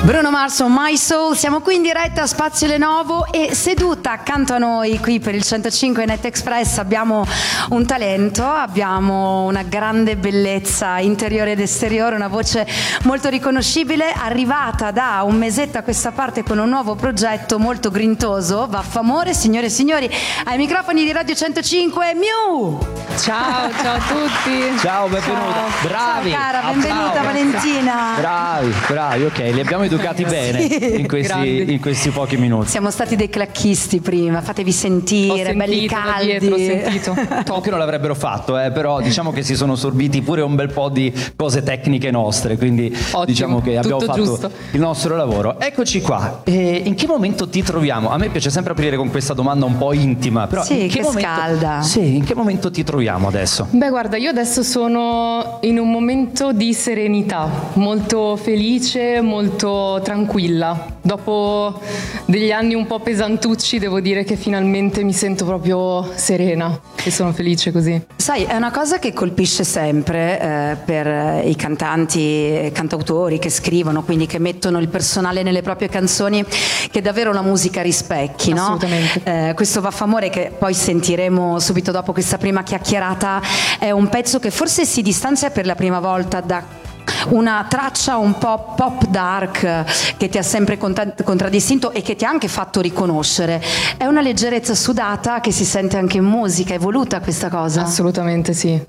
Bruno Mars, My Soul, siamo qui in diretta a Spazio Lenovo e seduta accanto a noi qui per il 105 Net Express abbiamo un talento, abbiamo una grande bellezza interiore ed esteriore, una voce molto riconoscibile, arrivata da un mesetto a questa parte con un nuovo progetto molto grintoso. Vaffamore, signore e signori, ai microfoni di Radio 105 Miu! Ciao a tutti. Ciao, benvenuta. Ciao. Bravi. Ciao cara, benvenuta Valentina. Bravi, ok, li abbiamo educati bene in questi pochi minuti. Siamo stati dei clacchisti prima, fatevi sentire, belli caldi. Dietro, ho sentito. Pochi non l'avrebbero fatto, però diciamo che si sono sorbiti pure un bel po' di cose tecniche nostre, quindi ottimo, diciamo che abbiamo fatto giusto. il nostro lavoro. Eccoci qua. In che momento ti troviamo? A me piace sempre aprire con questa domanda un po' intima, però sì, in che momento, scalda. Sì, in che momento ti troviamo adesso? Beh, guarda, io adesso sono in un momento di serenità, molto felice, molto tranquilla. Dopo degli anni un po' pesantucci, devo dire che finalmente mi sento proprio serena e sono felice così. Sai, è una cosa che colpisce sempre per i cantanti e cantautori che scrivono, quindi che mettono il personale nelle proprie canzoni, che davvero la musica rispecchi, no? Assolutamente. Questo Vaffamore, che poi sentiremo subito dopo questa prima chiacchierata, è un pezzo che forse si distanzia per la prima volta da una traccia un po' pop dark che ti ha sempre contraddistinto e che ti ha anche fatto riconoscere. È una leggerezza sudata che si sente anche in musica. È voluta questa cosa? Assolutamente sì.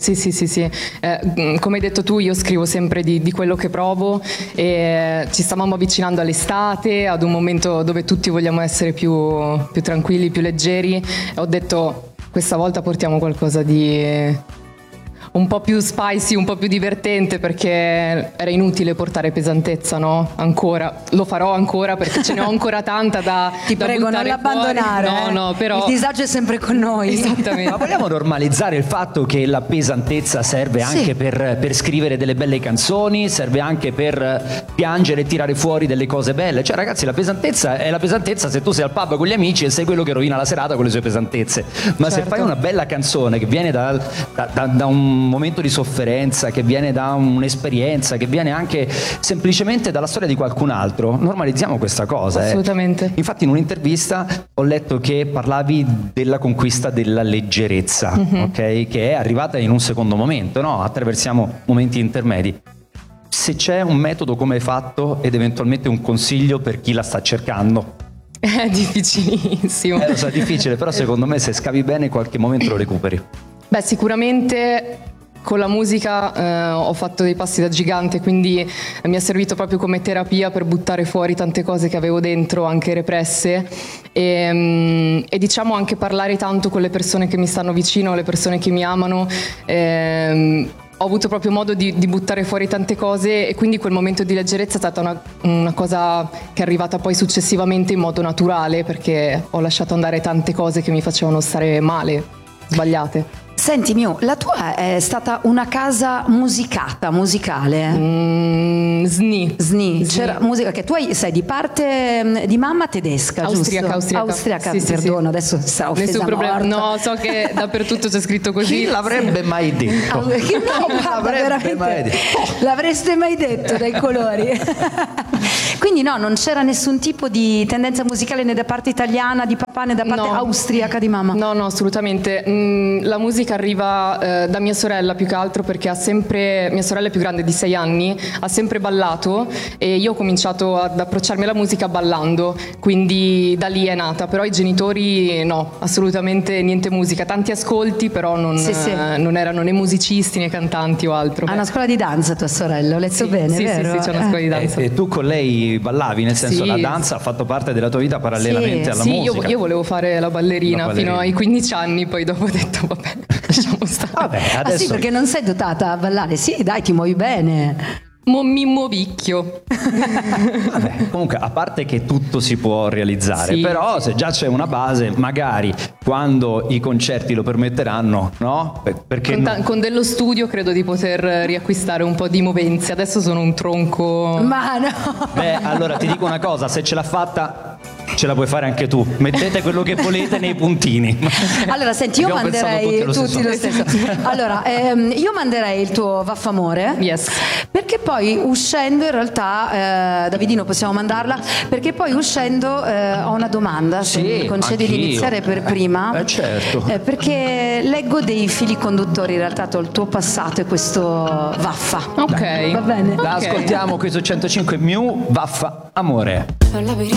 Come hai detto tu, io scrivo sempre di quello che provo e ci stavamo avvicinando all'estate, ad un momento dove tutti vogliamo essere più tranquilli, più leggeri. Ho detto, questa volta portiamo qualcosa di un po' più spicy, un po' più divertente, perché era inutile portare pesantezza, no? Ancora, lo farò ancora perché ce ne ho ancora tanta da Ti prego, non l'abbandonare. No, però il disagio è sempre con noi. Esattamente. Ma vogliamo normalizzare il fatto che la pesantezza serve anche per scrivere delle belle canzoni, serve anche per piangere e tirare fuori delle cose belle. Cioè, ragazzi, la pesantezza è la pesantezza se tu sei al pub con gli amici e sei quello che rovina la serata con le sue pesantezze. Ma se fai una bella canzone che viene da un momento di sofferenza, che viene da un'esperienza, che viene anche semplicemente dalla storia di qualcun altro, normalizziamo questa cosa. Assolutamente. Infatti in un'intervista ho letto che parlavi della conquista della leggerezza, ok? Che è arrivata in un secondo momento, no? Attraversiamo momenti intermedi. Se c'è un metodo, come hai fatto, ed eventualmente un consiglio per chi la sta cercando? È difficilissimo. Lo so, è difficile, però secondo me se scavi bene in qualche momento lo recuperi. Beh, sicuramente con la musica ho fatto dei passi da gigante, quindi mi è servito proprio come terapia per buttare fuori tante cose che avevo dentro, anche represse, e diciamo anche parlare tanto con le persone che mi stanno vicino, le persone che mi amano. Ho avuto proprio modo di buttare fuori tante cose, e quindi quel momento di leggerezza è stata una cosa che è arrivata poi successivamente in modo naturale, perché ho lasciato andare tante cose che mi facevano stare male, sbagliate. Senti Miu, la tua è stata una casa musicale? Sni. C'era musica che tu sei di parte di mamma tedesca, austriaca, giusto? Austriaca, sì, perdono, sì. Adesso sarà offesa Nessun problema. morta. No, so che dappertutto c'è scritto così. Chi l'avrebbe mai detto? No, l'avrebbe mai detto? L'avreste mai detto dai colori. Quindi no, non c'era nessun tipo di tendenza musicale né da parte italiana di papà né da parte austriaca di mamma? No, assolutamente. La musica arriva da mia sorella più che altro, perché mia sorella è più grande di 6 anni, ha sempre ballato e io ho cominciato ad approcciarmi alla musica ballando, quindi da lì è nata. Però i genitori no, assolutamente niente musica, tanti ascolti, però non erano né musicisti né cantanti o altro. Ha una scuola di danza tua sorella, ho letto bene, vero? Sì, c'è una scuola di danza. E tu con lei ballavi, nel senso la danza ha fatto parte della tua vita parallelamente alla musica? Io volevo fare la ballerina fino ai 15 anni, poi dopo ho detto vabbè, lasciamo stare. Vabbè, adesso... Ah sì, perché non sei dotata a ballare? Sì, dai, ti muovi bene. Mi muovicchio. Vabbè, comunque, a parte che tutto si può realizzare, però se già c'è una base, magari quando i concerti lo permetteranno, no? Perché con dello studio credo di poter riacquistare un po' di movenze. Adesso sono un tronco. Ma no. Beh, allora ti dico una cosa, se ce l'ha fatta ce la puoi fare anche tu. Mettete quello che volete nei puntini. Allora, senti, io Abbiamo pensato manderei tutti lo stesso. Allora, io manderei il tuo Vaffamore. Yes. Perché poi uscendo, in realtà, Davidino, possiamo mandarla? Perché poi uscendo ho una domanda, se Sì, mi concedi di anch'io. iniziare per prima. Certo. Perché leggo dei fili conduttori in realtà tra il tuo passato e questo Vaffa. Ok. Va bene? La Ok. ascoltiamo qui su 105 Miu, Vaffa Amore. È un labirinto